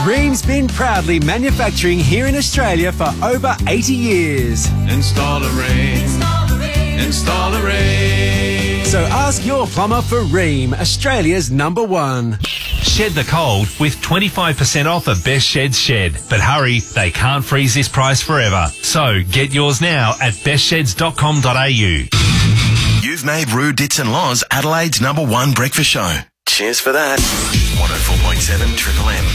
Rheem's been proudly manufacturing here in Australia for over 80 years. Install a Rheem. Install a Rheem. So ask your plumber for Rheem, Australia's #1. Shed the cold with 25% off at Best Sheds Shed. But hurry, they can't freeze this price forever. So get yours now at bestsheds.com.au. You've made Roo Dits and Laws Adelaide's #1 breakfast show. Cheers for that. 104.7 Triple M.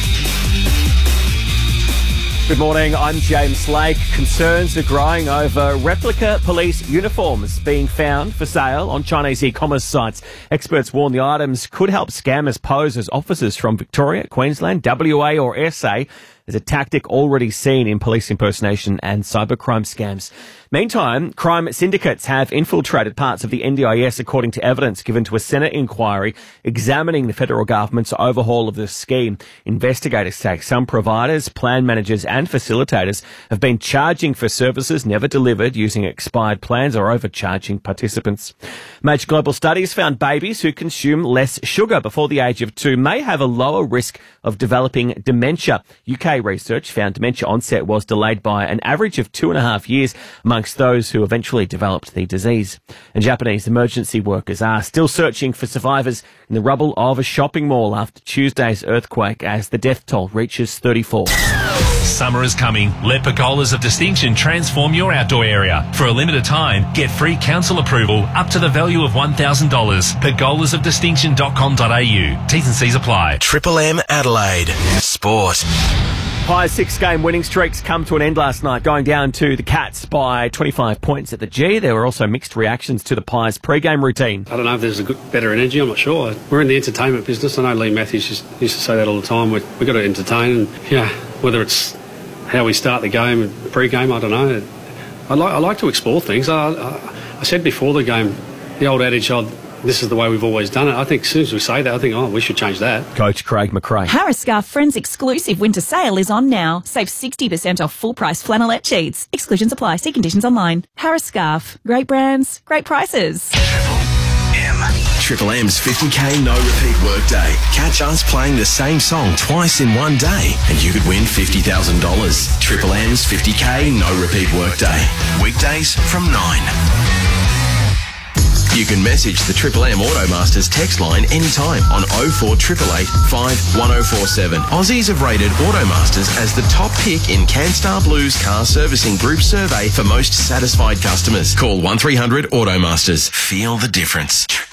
Good morning, I'm James Lake. Concerns are growing over replica police uniforms being found for sale on Chinese e-commerce sites. Experts warn the items could help scammers pose as officers from Victoria, Queensland, WA or SA as a tactic already seen in police impersonation and cybercrime scams. Meantime, crime syndicates have infiltrated parts of the NDIS according to evidence given to a Senate inquiry examining the federal government's overhaul of the scheme. Investigators say some providers, plan managers and facilitators have been charging for services never delivered using expired plans or overcharging participants. Major global studies found babies who consume less sugar before the age of 2 may have a lower risk of developing dementia. UK research found dementia onset was delayed by an average of 2.5 years amongst those who eventually developed the disease. And Japanese emergency workers are still searching for survivors in the rubble of a shopping mall after Tuesday's earthquake as the death toll reaches 34. Summer is coming. Let Pergolas of Distinction transform your outdoor area. For a limited time, get free council approval up to the value of $1,000. Pergolasofdistinction.com.au. T's and C's apply. Triple M Adelaide. Sport. Pies' 6-game winning streaks come to an end last night, going down to the Cats by 25 points at the G. There were also mixed reactions to the Pies' pre-game routine. I don't know if there's better energy, I'm not sure. We're in the entertainment business. I know Lee Matthews used to say that all the time. We've got to entertain, and whether it's how we start the game, pre-game, I don't know. I like to explore things. I said before the game, the old adage, this is the way we've always done it. I think as soon as we say that, I think, we should change that. Coach Craig McRae. Harris Scarf Friends exclusive winter sale is on now. Save 60% off full-price flannelette sheets. Exclusions apply. See conditions online. Harris Scarf. Great brands, great prices. Triple M's 50k no repeat workday. Catch us playing the same song twice in one day and you could win $50,000. Triple M's 50k no repeat workday. Weekdays from 9. You can message the Triple M Automasters text line anytime on 04888 51047. Aussies have rated Automasters as the top pick in CanStar Blues Car Servicing Group survey for most satisfied customers. Call 1300 Automasters. Feel the difference.